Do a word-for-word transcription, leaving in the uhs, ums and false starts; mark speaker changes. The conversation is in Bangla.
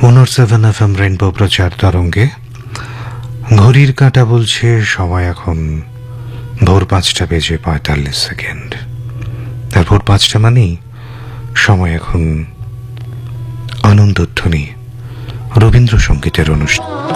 Speaker 1: One seven F M rainbow প্রচার তরঙ্গে ঘড়ির কাঁটা বলছে সময় এখন ভোর পাঁচটা বেজে পঁয়তাল্লিশ সেকেন্ড। আর ভোর পাঁচটা মানেই সময় এখন আনন্দধ্বনি রবীন্দ্রসঙ্গীতের অনুষ্ঠান।